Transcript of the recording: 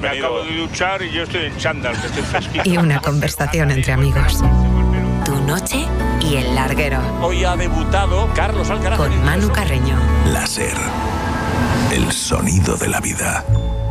Me acabo de duchar y yo estoy en chándal, que estoy fresquito. Y una conversación entre amigos. Tu noche y el larguero. Hoy ha debutado Carlos Alcaraz. Con Manu Carreño. La SER. El sonido de la vida.